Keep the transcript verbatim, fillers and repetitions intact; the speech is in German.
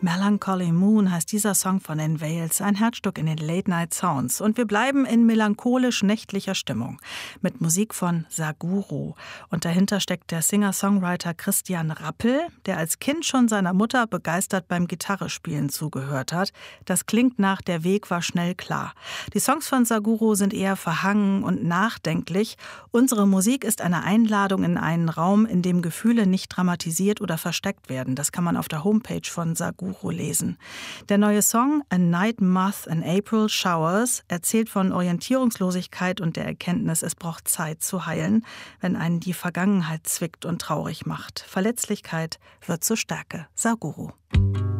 Melancholy Moon heißt dieser Song von den Veils, ein Herzstück in den Late Night Sounds. Und wir bleiben in melancholisch-nächtlicher Stimmung mit Musik von Saguro. Und dahinter steckt der Singer-Songwriter Christian Rappel, der als Kind schon seiner Mutter begeistert beim Gitarrespielen zugehört hat. Das klingt nach Der Weg war schnell klar. Die Songs von Saguro sind eher verhangen und nachdenklich. Unsere Musik ist eine Einladung in einen Raum, in dem Gefühle nicht dramatisiert oder versteckt werden. Das kann man auf der Homepage von Saguro lesen. Der neue Song A Night Moth and April Showers erzählt von Orientierungslosigkeit und der Erkenntnis, es braucht Zeit zu heilen, wenn einen die Vergangenheit zwickt und traurig macht. Verletzlichkeit wird zur Stärke. Saguro.